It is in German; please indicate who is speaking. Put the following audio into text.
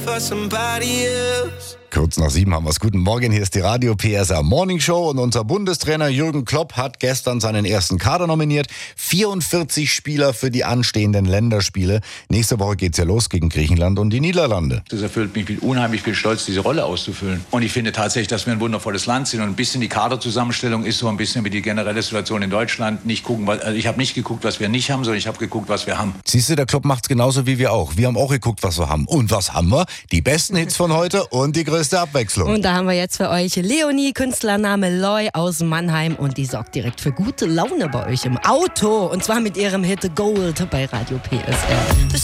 Speaker 1: Kurz nach 7 haben wir es. Guten Morgen, hier ist die Radio PSR Morning Show und unser Bundestrainer Jürgen Klopp hat gestern seinen ersten Kader nominiert. 44 Spieler für die anstehenden Länderspiele. Nächste Woche geht's ja los gegen Griechenland und die Niederlande.
Speaker 2: Das erfüllt mich mit unheimlich viel Stolz, diese Rolle auszufüllen. Und ich finde tatsächlich, dass wir ein wundervolles Land sind und ein bisschen die Kaderzusammenstellung ist so ein bisschen wie die generelle Situation in Deutschland. Ich habe nicht geguckt, was wir nicht haben, sondern ich habe geguckt, was wir haben.
Speaker 1: Siehst du, der Klopp macht's genauso wie wir auch. Wir haben auch geguckt, was wir haben. Und was haben wir? Die besten Hits von heute und die größte Abwechslung.
Speaker 3: Und da haben wir jetzt für euch Leonie, Künstlername Loy aus Mannheim. Und die sorgt direkt für gute Laune bei euch im Auto. Und zwar mit ihrem Hit Gold bei Radio PSR.